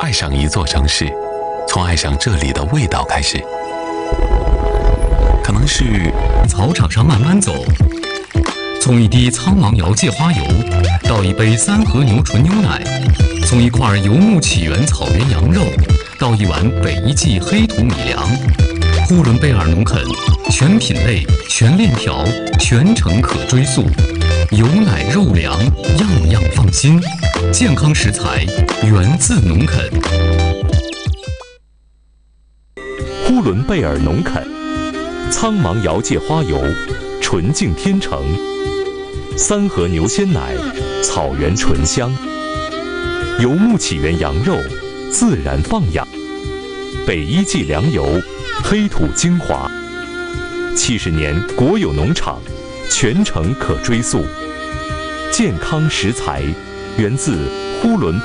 爱上一座城市，从爱上这里的味道开始。可能是草场上慢慢走，从一滴苍茫瑶芥花油到一杯三和牛纯牛奶，从一块游牧起源草原羊肉到一碗北一记黑土米粮，呼伦贝尔农垦，全品类、全链条，全程可追溯，油奶肉粮样样放心，健康食材源自农垦。 呼伦贝尔农垦，苍茫瑶芥花油，纯净天成；三和牛鲜奶，草原醇香；游牧起源羊肉，自然放养；北一记粮油，黑土精华。70年国有农场，全程可追溯。健康食材源自呼伦